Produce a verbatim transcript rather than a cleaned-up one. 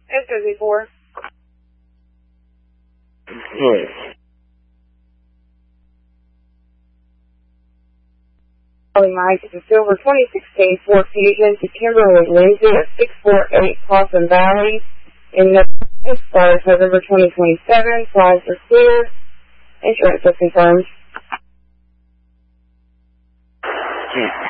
S Z four. Hmm. Mike, it's a Silver twenty sixteen Ford Fusion to Kimberly Lindsay at six four eight Possum Valley in the expires November twenty twenty-seven. Flights are clear. Insurance is confirmed. Hmm.